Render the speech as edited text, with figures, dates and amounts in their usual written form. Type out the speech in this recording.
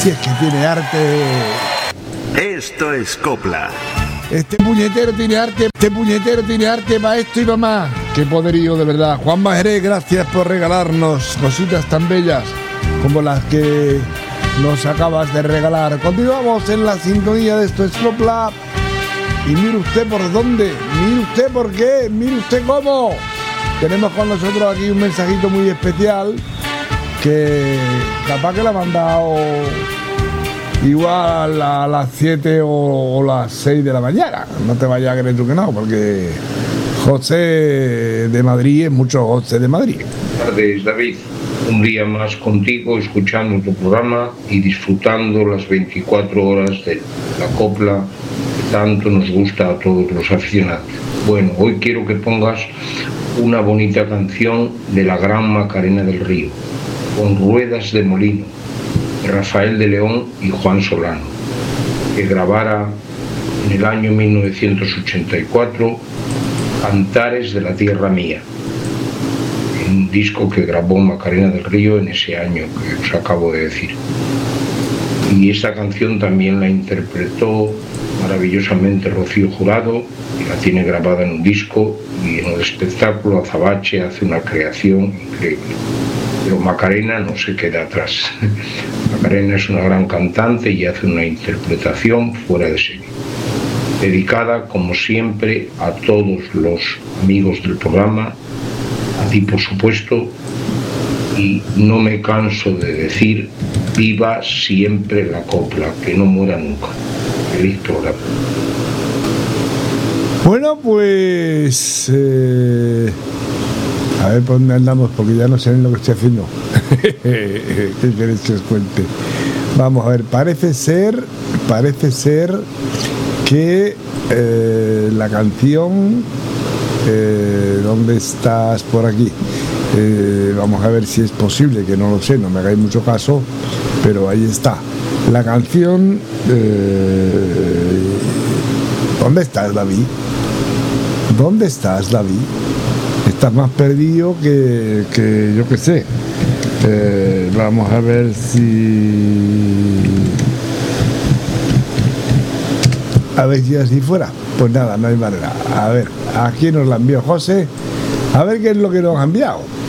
Si es que tiene arte. Esto es Copla. Este puñetero tiene arte para esto y para más. Qué poderío, de verdad. Juan Jerez, gracias por regalarnos cositas tan bellas como las que nos acabas de regalar. Continuamos en la sintonía de Esto es Copla. Y mire usted por dónde, mire usted por qué, mire usted cómo. Tenemos con nosotros aquí un mensajito muy especial que capaz que le ha mandado igual a las 7 o las 6 de la mañana. No te vayas a creer tú que no, porque José de Madrid es mucho José de Madrid. Buenas tardes, David. Un día más contigo, escuchando tu programa y disfrutando las 24 horas de la copla que tanto nos gusta a todos los aficionados. Bueno, hoy quiero que pongas una bonita canción de la gran Macarena del Río, con ruedas de molino, de Rafael de León y Juan Solano, que grabara en el año 1984 Cantares de la Tierra Mía, un disco que grabó Macarena del Río en ese año que os acabo de decir. Y esta canción también la interpretó maravillosamente Rocío Jurado, y la tiene grabada en un disco, y en el espectáculo Azabache hace una creación increíble. Pero Macarena no se queda atrás. Macarena es una gran cantante y hace una interpretación fuera de serie. Dedicada, como siempre, a todos los amigos del programa, a ti por supuesto, y no me canso de decir: viva siempre la copla, que no muera nunca. Feliz programa. Bueno, pues a ver por dónde andamos, porque ya no sé lo que estoy haciendo. ¿Qué queréis que os cuente? Vamos a ver, parece ser que la canción ¿dónde estás por aquí? Vamos a ver si es posible, que no lo sé, no me hagáis mucho caso, pero ahí está la canción. ¿Dónde estás, David? ¿Dónde estás, David? Estás más perdido que yo qué sé. Vamos a ver si así fuera. Pues nada, no hay manera. A ver, ¿a quién nos la envió José? A ver qué es lo que nos ha enviado.